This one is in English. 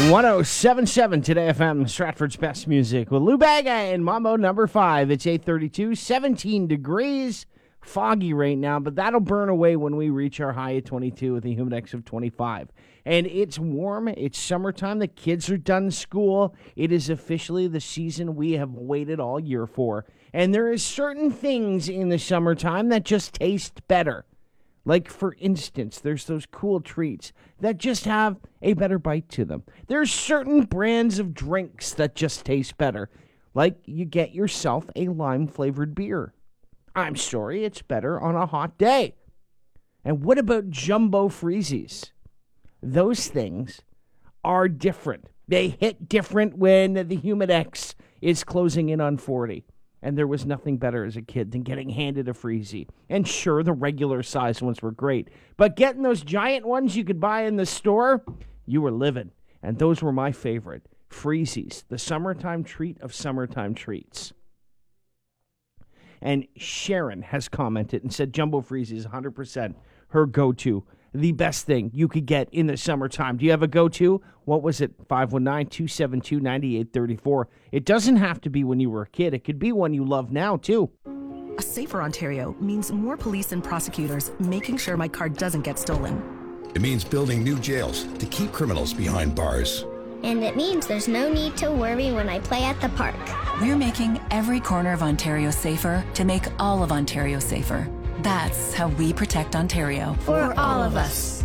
1077 Today FM, Stratford's best music with Lou Bega and Mambo number 5. It's 8:32, 17 degrees, foggy right now, but that'll burn away when we reach our high of 22 with a humid index of 25. And it's warm, it's summertime, the kids are done school. It is officially the season we have waited all year for. And there is certain things in the summertime that just taste better. Like, for instance, there's those cool treats that just have a better bite to them. There's certain brands of drinks that just taste better. Like, you get yourself a lime-flavored beer. I'm sorry, it's better on a hot day. And what about Jumbo Freezies? Those things are different. They hit different when the Humidex is closing in on 40. And there was nothing better as a kid than getting handed a Freezy. And sure, the regular size ones were great. But getting those giant ones you could buy in the store, you were living. And those were my favorite. Freezies, the summertime treat of summertime treats. And Sharon has commented and said Jumbo Freezy is 100% her go-to. The best thing you could get in the summertime. Do you have a go-to? What was it? 519-272-9834. It doesn't have to be when you were a kid. It could be one you love now, too. A safer Ontario means more police and prosecutors making sure my car doesn't get stolen. It means building new jails to keep criminals behind bars. And it means there's no need to worry when I play at the park. We're making every corner of Ontario safer to make all of Ontario safer. That's how we protect Ontario. For all of us.